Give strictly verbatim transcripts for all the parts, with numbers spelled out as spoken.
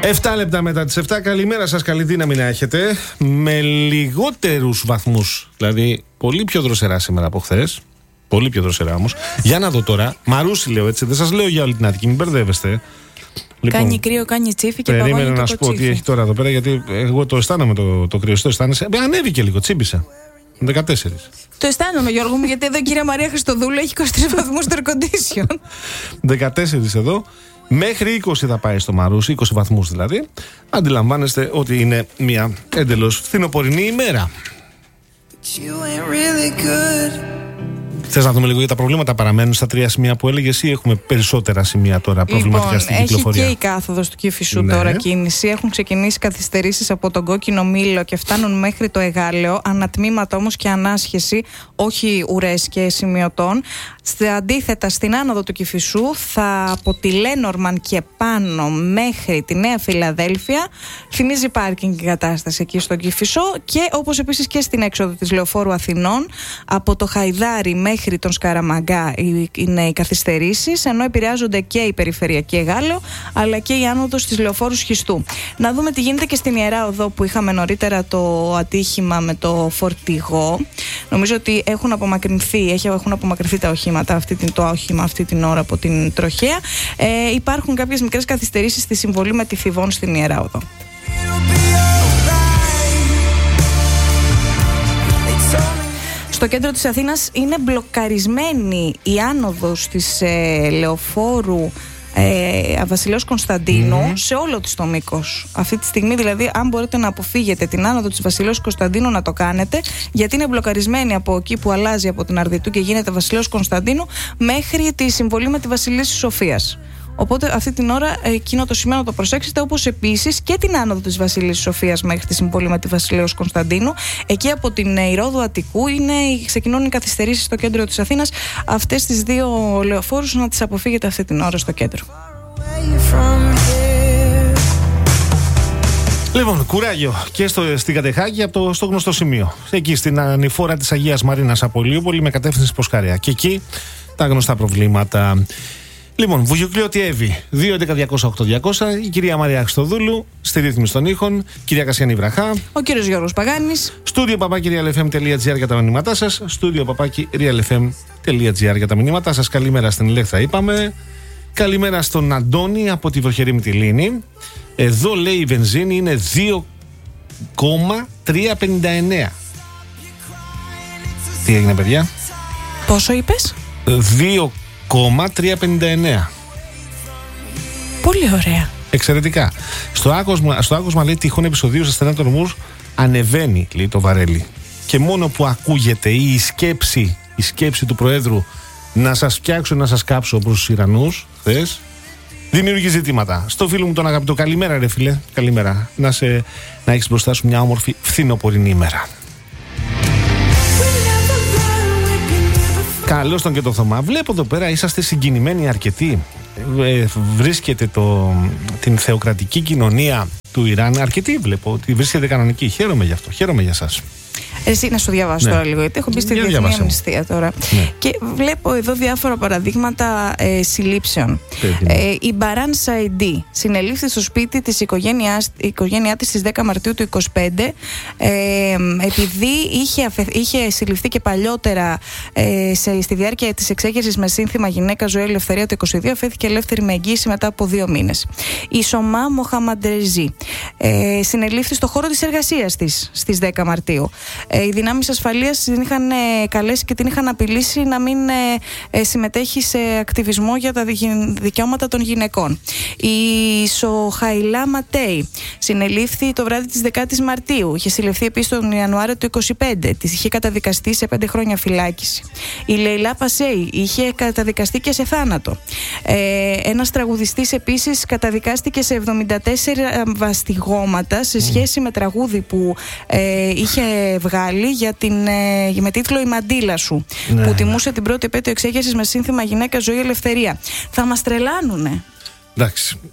επτά λεπτά μετά τις επτά. Καλημέρα σας, καλή δύναμη να έχετε. Με λιγότερους βαθμούς, δηλαδή πολύ πιο δροσερά σήμερα από χθες. Πολύ πιο δροσερά όμως. Για να δω τώρα. Μαρούσι λέω, έτσι. Δεν σας λέω για όλη την Αττική, μην μπερδεύεστε. Λοιπόν, κάνει κρύο, κάνει τσίφι και παγώνει το περίμενα να σου πω τι έχει τώρα εδώ πέρα, γιατί εγώ το αισθάνομαι το, το κρύο. Το αισθάνεσαι. Ανέβηκε λίγο, τσίμπησε. δεκατέσσερα. Το αισθάνομαι, Γιώργο μου, γιατί εδώ η κυρία Μαρία Χριστοδούλου έχει είκοσι τρεις βαθμούς στο air condition. δεκατέσσερα εδώ. Μέχρι είκοσι θα πάει στο Μαρούσι, είκοσι βαθμούς δηλαδή. Αντιλαμβάνεστε ότι είναι μια εντελώς φθινοπορεινή ημέρα. Θες να δούμε λίγο για τα προβλήματα, παραμένουν στα τρία σημεία που έλεγες ή έχουμε περισσότερα σημεία τώρα προβληματικά λοιπόν, στην κυκλοφορία? Έχει και η κάθοδος του Κηφισού ναι. τώρα κίνηση. Έχουν ξεκινήσει καθυστερήσεις από τον Κόκκινο Μήλο και φτάνουν μέχρι το Εγάλεο. Ανατμήματα όμως και ανάσχεση, όχι ουρές και σημειωτών. Αντίθετα, στην άνοδο του Κηφισού θα από τη Λένορμαν και πάνω μέχρι τη Νέα Φιλαδέλφια θυμίζει πάρκινγκ η κατάσταση εκεί στον Κηφισό, και όπως επίσης και στην έξοδο της Λεωφόρου Αθηνών από το Χαϊδάρι μέχρι τον Σκαραμαγκά είναι οι καθυστερήσεις, ενώ επηρεάζονται και η περιφερειακή Εγάλεο αλλά και η άνοδος της Λεωφόρου Σχιστού. Να δούμε τι γίνεται και στην Ιερά Οδό, που είχαμε νωρίτερα το ατύχημα με το φορτηγό. Νομίζω ότι έχουν απομακρυνθεί, έχουν απομακρυνθεί τα οχήματα. Αυτή την, το όχημα αυτή την ώρα από την τροχέα. Ε, υπάρχουν κάποιες μικρές καθυστερήσεις στη συμβολή με τη Φιβών στην Ιερά Οδό. Στο κέντρο της Αθήνας είναι μπλοκαρισμένη η άνοδος της ε, Λεωφόρου Ε, Βασιλέως Κωνσταντίνου mm. σε όλο της το μήκος. Αυτή τη στιγμή δηλαδή, αν μπορείτε να αποφύγετε την άνοδο της Βασιλέως Κωνσταντίνου, να το κάνετε, γιατί είναι μπλοκαρισμένη από εκεί που αλλάζει από την Αρδιτού και γίνεται Βασιλέως Κωνσταντίνου μέχρι τη συμβολή με τη Βασιλίσσης Σοφίας. Οπότε αυτή την ώρα εκείνο το σημείο να το προσέξετε, όπως επίσης και την άνοδο της Βασιλίσσης Σοφίας μέχρι τη συμβολή με τη Βασιλέως Κωνσταντίνου. Εκεί από την Ηρόδου Αττικού είναι, ξεκινούν οι καθυστερήσεις στο κέντρο της Αθήνας. Αυτές τις δύο λεωφόρους να τις αποφύγετε αυτή την ώρα στο κέντρο. Λοιπόν, κουράγιο και στο, στην Κατεχάκη από το, στο γνωστό σημείο. Εκεί στην ανηφόρα της Αγίας Μαρίνας από Λίουπολη με κατεύθυνση προς Καρέα. Και εκεί τα γνωστά προβλήματα. Λοιπόν, Βουγιουκλιώτη Εύη, δύο έντεκα διακόσια οκτώ διακόσια, η κυρία Μαρία Χριστοδούλου, στη ρύθμιση των ήχων, κυρία Κασιανή Βραχά, ο κύριος Γιώργος Παγάνης, στούντιο παπάκι realfm.gr για τα μηνύματά σας, στούντιο παπάκι realfm.gr για τα μηνύματά σας. Καλημέρα στην Ηλέκτρα, είπαμε. Καλημέρα στον Αντώνη από τη Βροχερή Μυτιλήνη. Εδώ λέει η βενζίνη είναι δύο κόμμα τριακόσια πενήντα εννέα. Τι έγινε, παιδιά? Πόσο είπες? δύο κόμμα τριακόσια πενήντα εννέα. Πολύ ωραία. Εξαιρετικά. Στο άκουσμα, στο άκουσμα λέει τυχόν επεισοδίου σε στενά των ομούς ανεβαίνει, λέει το βαρέλι. Και μόνο που ακούγεται ή η σκέψη, η σκέψη του Προέδρου να σας φτιάξω, να σας κάψω προς τους Ιρανούς χθες, δημιουργεί ζητήματα. Στο φίλο μου τον αγαπητό, καλημέρα ρε φίλε, καλημέρα. Να, σε, να έχεις μπροστά σου μια όμορφη φθινοπορεινή ημέρα. Καλώς τον και το Θωμά. Βλέπω εδώ πέρα είσαστε συγκινημένοι αρκετοί. Ε, βρίσκεται το, την θεοκρατική κοινωνία του Ιράν. Αρκετοί βλέπω ότι βρίσκεται κανονική. Χαίρομαι γι' αυτό. Χαίρομαι για σας. Εσύ να σου διαβάσω ναι. τώρα λίγο, γιατί έχω μπει στη Διεθνή Αμνηστία τώρα. Ναι. Και βλέπω εδώ διάφορα παραδείγματα ε, συλλήψεων. Ε, η Μπαράν Σαϊντί συνελήφθη στο σπίτι της οικογένειάς, οικογένειά της στις δέκα Μαρτίου του είκοσι πέντε, ε, επειδή είχε, αφαι, είχε συλληφθεί και παλιότερα ε, σε, στη διάρκεια της εξέγερσης με σύνθημα Γυναίκα, Ζωή, Ελευθερία το είκοσι δύο, αφέθηκε ελεύθερη με εγγύηση μετά από δύο μήνες. Η Σομά Μοχαμαντρεζή ε, συνελήφθη στο χώρο της εργασίας της στις δέκα Μαρτίου. Οι δυνάμεις ασφαλείας την είχαν καλέσει και την είχαν απειλήσει να μην συμμετέχει σε ακτιβισμό για τα δικαιώματα των γυναικών. Η Σοχαϊλά Ματέι συνελήφθη το βράδυ της δέκατης Μαρτίου. Είχε συλληφθεί επίσης τον Ιανουάριο του είκοσι πέντε. Της είχε καταδικαστεί σε πέντε χρόνια φυλάκιση. Η Λεϊλά Πασέι είχε καταδικαστεί και σε θάνατο. Ε, ένας τραγουδιστής επίσης καταδικάστηκε σε εβδομήντα τέσσερα βαστιγώματα σε σχέση με τραγούδι που ε, είχε βγάλει για την, ε, με τίτλο «Η μαντήλα σου», ναι, που τιμούσε την πρώτη επέτειο εξέγερσης με σύνθημα Γυναίκα, Ζωή, Ελευθερία. Θα μας τρελάνουνε. Εντάξει.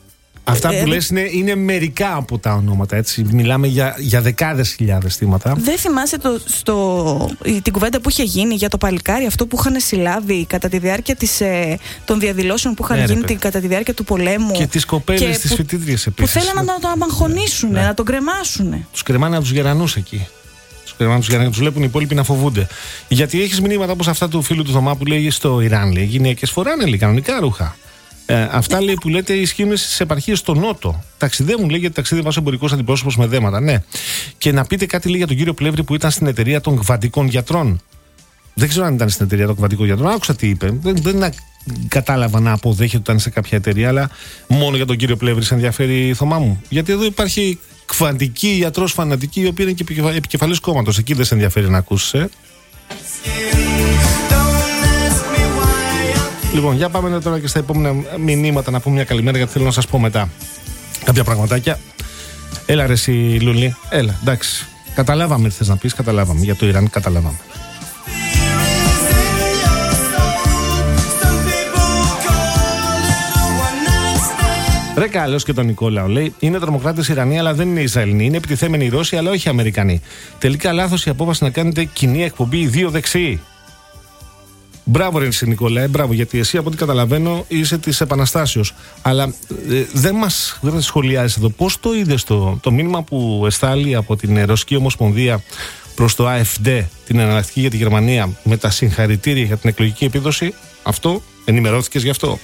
Αυτά που ε, λες είναι, είναι μερικά από τα ονόματα, έτσι. Μιλάμε για, για δεκάδες χιλιάδες θύματα. Δεν θυμάσαι το, στο, την κουβέντα που είχε γίνει για το παλικάρι, αυτό που είχαν συλλάβει κατά τη διάρκεια της, ε, των διαδηλώσεων που είχαν ναι, γίνει την, κατά τη διάρκεια του πολέμου. Και τις κοπέλες, τις φοιτήτριες επίσης. Που θέλανε να τον απαγχωνίσουν, ναι. να τον κρεμάσουν. Τους κρεμάνε από τους γερανούς εκεί. Τους κρεμάνε τους γερανούς, τους βλέπουν οι υπόλοιποι να φοβούνται. Γιατί έχεις μηνύματα όπως αυτά του φίλου του Θωμά που λέει στο Ιράν, λέει, γυναίκες φοράνε λέει, κανονικά ρούχα. Ε, αυτά λέει, που λέτε ισχύουν στις επαρχίες στο Νότο. Ταξιδεύουν, λέει, γιατί ταξίδευε ως εμπορικός αντιπρόσωπος με δέματα. Ναι. Και να πείτε κάτι λέει, για τον κύριο Πλεύρη που ήταν στην εταιρεία των κβαντικών γιατρών. Δεν ξέρω αν ήταν στην εταιρεία των κβαντικών γιατρών. Άκουσα τι είπε. Δεν, δεν κατάλαβα να αποδέχεται ότι ήταν σε κάποια εταιρεία, αλλά μόνο για τον κύριο Πλεύρη σε ενδιαφέρει, Θωμά μου. Γιατί εδώ υπάρχει κβαντική ιατρός φανατική, η οποία είναι και επικεφαλής κόμματος. Εκεί δεν σε ενδιαφέρει να ακούσεις. Ε. Λοιπόν, για πάμε τώρα και στα επόμενα μηνύματα να πούμε μια καλημέρα, γιατί θέλω να σας πω μετά κάποια πραγματάκια. Έλα ρε εσύ Λούλη, έλα, εντάξει. Καταλάβαμε τι θες να πεις, καταλάβαμε. Για το Ιράν καταλάβαμε. Ρε καλώς και τον Νικόλαο λέει: είναι τρομοκράτες Ιρανοί, αλλά δεν είναι Ισραηλινοί. Είναι επιτιθέμενοι οι Ρώσοι, αλλά όχι οι Αμερικανοί. Τελικά λάθος η απόφαση να κάνετε κοινή εκπομπή οι δύο δεξιοί. Μπράβο, ρε εσύ Νικόλαε, μπράβο, γιατί εσύ από ό,τι καταλαβαίνω είσαι της Επαναστάσεως. Αλλά ε, δεν μας σχολιάζεις εδώ. Πώς το είδες το, το μήνυμα που εστάλει από την Ρωσική Ομοσπονδία προς το ΑΕΦΔ, την εναλλακτική για τη Γερμανία, με τα συγχαρητήρια για την εκλογική επίδοση? Αυτό, ενημερώθηκες γι' αυτό?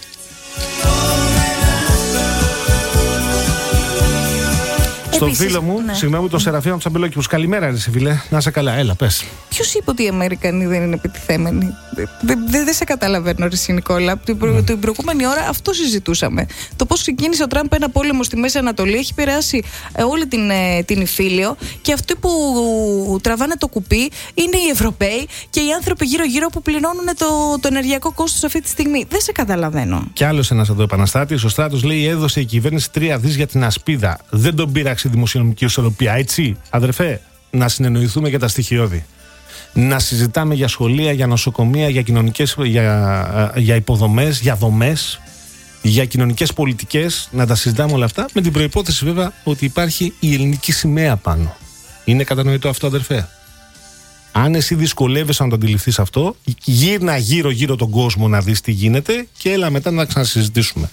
Στον Επίσης, φίλο μου, ναι. συγγνώμη, τον Σεραφείο Τσαμπελόκηπους. Καλημέρα, ρε φίλε. Να σε καλά, έλα, πες. Ποιος είπε ότι οι Αμερικανοί δεν είναι επιτιθέμενοι? Δεν δε, δε σε καταλαβαίνω, ρε Νικόλα. Την, προ, mm. την προηγούμενη ώρα αυτό συζητούσαμε. Το πώς ξεκίνησε ο Τραμπ ένα πόλεμο στη Μέση Ανατολή έχει επηρεάσει ε, όλη την, ε, την Ιφίλιο, και αυτοί που τραβάνε το κουπί είναι οι Ευρωπαίοι και οι άνθρωποι γύρω-γύρω που πληρώνουν το, το ενεργειακό κόστος αυτή τη στιγμή. Δεν σε καταλαβαίνω. Κι άλλος ένας εδώ επαναστάτης, ο Στράτος, λέει: έδωσε η κυβέρνηση τρία δις για την ασπίδα. Δεν τον πείραξε δημοσιονομική ισορροπία, έτσι, αδερφέ, να συνεννοηθούμε για τα στοιχειώδη. Να συζητάμε για σχολεία, για νοσοκομεία, για κοινωνικές, για, για υποδομές, για δομές, για κοινωνικές πολιτικές, να τα συζητάμε όλα αυτά, με την προϋπόθεση βέβαια ότι υπάρχει η ελληνική σημαία πάνω. Είναι κατανοητό αυτό, αδερφέ? Αν εσύ δυσκολεύεσαι να το αντιληφθείς αυτό, γύρνα γύρω-γύρω τον κόσμο να δεις τι γίνεται και έλα μετά να ξανασυζητήσουμε.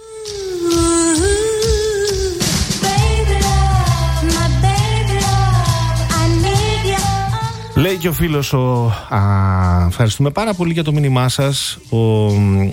Λέει και ο φίλος ο, α, ευχαριστούμε πάρα πολύ για το μήνυμά σας. Ο,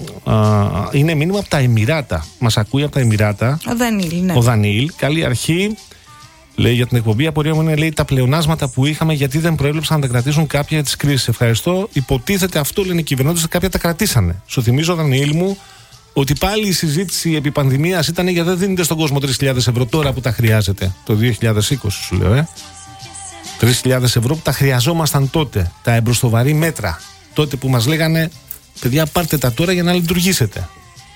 α, είναι μήνυμα από τα Εμιράτα. Μας ακούει από τα Εμιράτα. Ο Δανίλ, ναι. Ο Δανίλ, καλή αρχή. Λέει για την εκπομπή. Απορία μου είναι, λέει, τα πλεονάσματα που είχαμε, γιατί δεν προέβλεψαν να τα κρατήσουν κάποια της κρίσης. Ευχαριστώ. Υποτίθεται αυτό, λένε οι κυβερνώντες, κάποια τα κρατήσανε. Σου θυμίζω, Δανίλ μου, ότι πάλι η συζήτηση επί πανδημίας ήταν για δεν δίνετε στον κόσμο τρεις χιλιάδες ευρώ τώρα που τα χρειάζεται. Το δύο χιλιάδες είκοσι, σου λέω, ε. τρεις χιλιάδες ευρώ που τα χρειαζόμασταν τότε, τα εμπροστοβαρή μέτρα. Τότε που μας λέγανε, παιδιά, πάρτε τα τώρα για να λειτουργήσετε.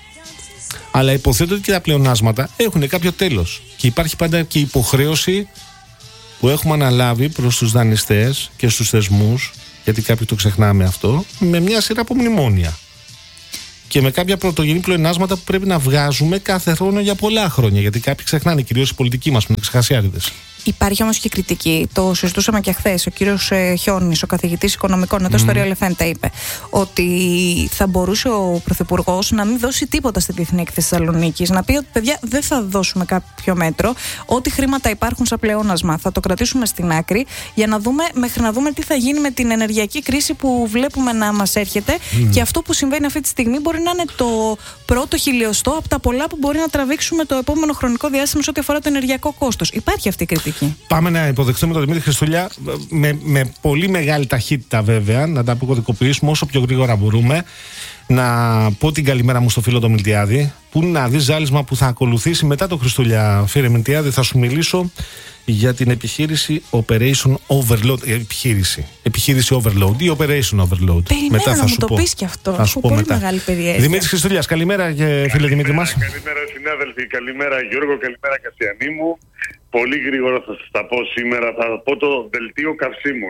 Αλλά υποθέτω ότι και τα πλεονάσματα έχουν κάποιο τέλος. Και υπάρχει πάντα και υποχρέωση που έχουμε αναλάβει προς τους δανειστές και στους θεσμούς, γιατί κάποιοι το ξεχνάμε αυτό, με μια σειρά από μνημόνια. Και με κάποια πρωτογενή πλεονάσματα που πρέπει να βγάζουμε κάθε χρόνο για πολλά χρόνια. Γιατί κάποιοι ξεχνάνε, κυρίως οι πολιτικοί μας που είναι ξεχασιάριδες. Υπάρχει όμως και κριτική. Το συζητούσαμε και χθες. Ο κύριος ε, Χιόνης, ο καθηγητής οικονομικών, εδώ mm. στο Real εφ εμ τα είπε ότι θα μπορούσε ο Πρωθυπουργός να μην δώσει τίποτα στη Διεθνή Έκθεση Θεσσαλονίκης. Να πει ότι, παιδιά, δεν θα δώσουμε κάποιο μέτρο. Ό,τι χρήματα υπάρχουν σαν πλεόνασμα θα το κρατήσουμε στην άκρη για να δούμε, μέχρι να δούμε τι θα γίνει με την ενεργειακή κρίση που βλέπουμε να μας έρχεται. Mm. Και αυτό που συμβαίνει αυτή τη στιγμή μπορεί να είναι το πρώτο χιλιοστό από τα πολλά που μπορεί να τραβήξουμε το επόμενο χρονικό διάστημα σε ό,τι αφορά το ενεργειακό κόστος. Υπάρχει αυτή η κριτική. Πάμε να υποδεχτούμε τον Δημήτρη Χριστουλιά με, με πολύ μεγάλη ταχύτητα, βέβαια, να τα αποκωδικοποιήσουμε όσο πιο γρήγορα μπορούμε. Να πω την καλημέρα μου στο φίλο τον Μιλτιάδη, που να δει ζάλισμα που θα ακολουθήσει μετά το Χριστουλιά. Φίλε Μιλτιάδη, θα σου μιλήσω για την επιχείρηση Operation Overload. Επιχείρηση, επιχείρηση Overload ή Operation Overload. Περιμένω μετά να θα μου σου το πω. Πεις και αυτό. Θα σου πω πολύ μετά. Μεγάλη περιέργεια. Δημήτρης Χριστουλιάς, καλημέρα και φίλε Δημήτρη μας. Καλημέρα συνάδελφοι, καλημέρα Γιώργο, καλημέρα Κασιανή μου. Πολύ γρήγορα θα σας τα πω σήμερα, θα πω το δελτίο καυσίμων.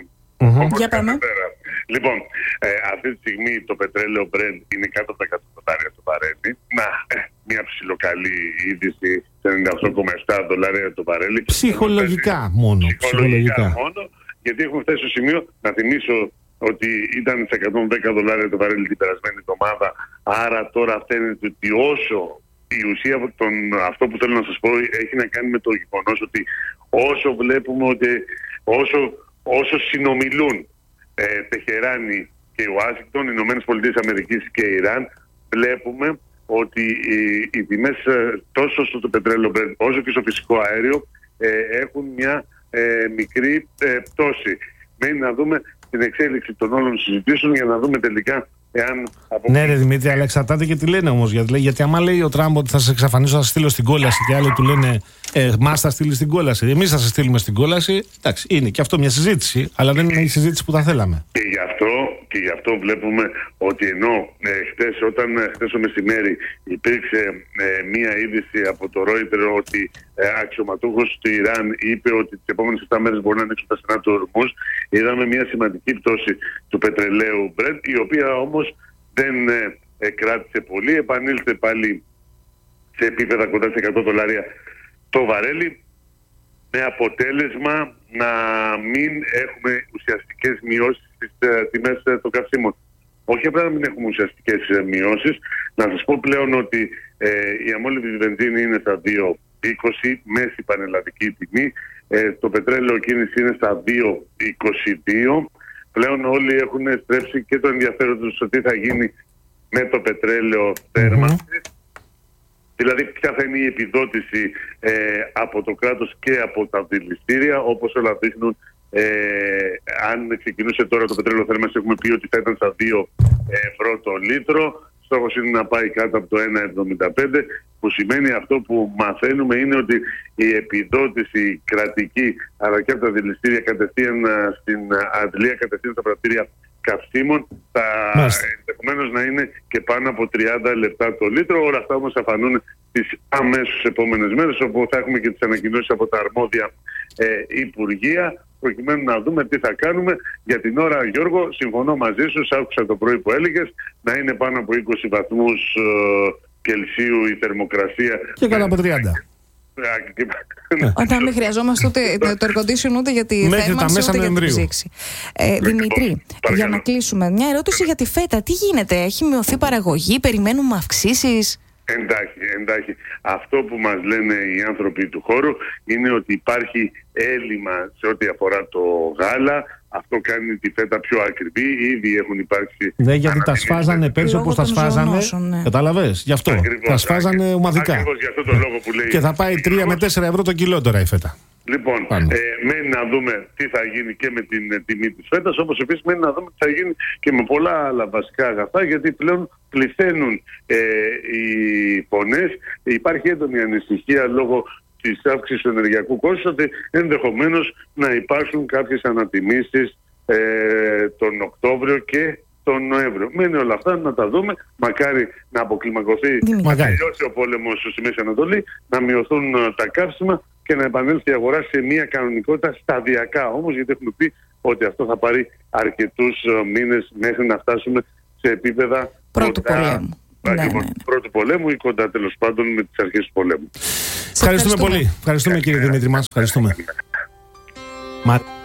Mm-hmm. Για πάμε. Λοιπόν, ε, αυτή τη στιγμή το πετρέλαιο Brent είναι κάτω από τα εκατό δολάρια το βαρέλι. Να, ε, μια ψιλοκαλή είδηση σε ενενήντα οκτώ κόμμα επτά δολάρια το βαρέλι. Ψυχολογικά μόνο. Ψυχολογικά, ψυχολογικά μόνο, γιατί έχουμε φτάσει στο σημείο, να θυμίσω ότι ήταν σε εκατόν δέκα δολάρια το βαρέλι την περασμένη εβδομάδα. Άρα τώρα φαίνεται ότι όσο η ουσία από τον, αυτό που θέλω να σας πω έχει να κάνει με το γεγονός ότι όσο βλέπουμε ότι όσο, όσο συνομιλούν ε, Τεχεράνη και Ουάσιγκτον, οι Ηνωμένες Πολιτείες Αμερικής και Ιράν, βλέπουμε ότι οι, οι τιμές τόσο στο πετρέλαιο όσο και στο φυσικό αέριο ε, έχουν μια ε, μικρή ε, πτώση. Μένει να δούμε την εξέλιξη των όλων συζητήσεων για να δούμε τελικά εάν... Από... Ναι ρε Δημήτρη, αλλά εξαρτάται και τι λένε όμως. Γιατί, γιατί άμα λέει ο Τραμπ ότι θα σε εξαφανίσω, θα σε στείλω στην κόλαση και άλλοι του λένε ε, μας θα στείλει στην κόλαση, εμείς θα σε στείλουμε στην κόλαση, εντάξει, είναι και αυτό μια συζήτηση, αλλά δεν είναι η συζήτηση που θα θέλαμε. Και γι' αυτό, και γι' αυτό βλέπουμε ότι ενώ ε, χτες, όταν ε, χτες το μεσημέρι υπήρξε ε, μία είδηση από το Reuters ότι ε, αξιωματούχος του Ιράν είπε ότι τις επόμενες επτά μέρες μπορεί να ανοίξουν τα στενά του Ορμούζ, είδαμε μία σημαντική πτώση του πετρελαίου Brent, η οποία όμως δεν ε, ε, κράτησε πολύ, επανήλθε πάλι σε επίπεδα κοντά σε εκατό δολάρια το βαρέλι, με αποτέλεσμα να μην έχουμε ουσιαστικές μειώσεις στις ε, τιμές ε, των καυσίμων. Όχι απλά να μην έχουμε ουσιαστικές ε, μειώσεις, να σας πω πλέον ότι ε, η αμόλυβδη βενζίνη είναι στα δύο είκοσι, μέση πανελλαδική τιμή, ε, το πετρέλαιο κίνηση είναι στα δύο είκοσι δύο. Πλέον όλοι έχουν στρέψει και το ενδιαφέρον τους στο τι θα γίνει με το πετρέλαιο θέρμανσης. Mm-hmm. Δηλαδή ποια θα είναι η επιδότηση ε, από το κράτος και από τα δηληστήρια, όπως όλα δείχνουν. Ε, αν ξεκινούσε τώρα το πετρέλαιο θέρμανσης, έχουμε πει ότι θα ήταν στα δύο ευρώ το λίτρο. Στόχος είναι να πάει κάτω από το ένα εβδομήντα πέντε, που σημαίνει αυτό που μαθαίνουμε είναι ότι η επιδότηση κρατική αλλά και από τα δηληστήρια κατευθείαν στην αντλία, κατευθείαν στα πρατήρια καυσίμων, θα ενδεχομένως να είναι και πάνω από τριάντα λεπτά το λίτρο. Όλα αυτά όμως θα φανούν τις αμέσως επόμενες μέρες, όπου θα έχουμε και τις ανακοινώσεις από τα αρμόδια ε, υπουργεία, προκειμένου να δούμε τι θα κάνουμε. Για την ώρα, Γιώργο, συμφωνώ μαζί σου, άκουσα το πρωί που έλεγες, να είναι πάνω από είκοσι βαθμούς ε, Κελσίου η θερμοκρασία. Και κάτω από τριάντα. Όταν μην χρειαζόμαστε ούτε το air condition ούτε για τη θέρμανση ούτε για τη ψήξη. Ε, Δημήτρη, για να κλείσουμε, μια ερώτηση για τη φέτα. Τι γίνεται, έχει μειωθεί παραγωγή, περιμένουμε αυξήσεις? Εντάξει, εντάξει. Αυτό που μας λένε οι άνθρωποι του χώρου είναι ότι υπάρχει έλλειμμα σε ό,τι αφορά το γάλα. Αυτό κάνει τη φέτα πιο ακριβή. Ήδη έχουν υπάρξει... Ναι, γιατί τα σφάζανε πέρσι όπως τα σφάζανε. Ναι. Κατάλαβες, γι' αυτό. Ακριβώς, τα σφάζανε ακριβώς, ομαδικά. Ακριβώς για αυτό το λόγο που λέει. Και θα πάει τρία με τέσσερα ευρώ το κιλό τώρα η φέτα. Λοιπόν, ε, μένει να δούμε τι θα γίνει και με την ε, τιμή της φέτας, όπως επίσης μένει να δούμε τι θα γίνει και με πολλά άλλα βασικά αγαθά, γιατί πλέον πληθαίνουν ε, οι φωνές. Υπάρχει έντονη ανησυχία λόγω της αύξησης του ενεργειακού κόστου ότι ενδεχομένως να υπάρξουν κάποιες ανατιμήσεις ε, τον Οκτώβριο και τον Νοέμβριο. Μένει όλα αυτά να τα δούμε. Μακάρι να αποκλιμακωθεί, να τελειώσει ο πόλεμος στη Μέση Ανατολή, να μειωθούν uh, τα καύσιμα και να επανέλθει η αγορά σε μια κανονικότητα σταδιακά όμως, γιατί έχουμε πει ότι αυτό θα πάρει αρκετούς uh, μήνες μέχρι να φτάσουμε σε επίπεδα πρώτου κοντά, πολέμου. Ναι, ναι, ναι. Πρώτου πολέμου ή κοντά τέλος πάντων με τις αρχές του πολέμου. Ευχαριστούμε, ευχαριστούμε πολύ. Ευχαριστούμε κύριε Δημήτρη μας. Ευχαριστούμε.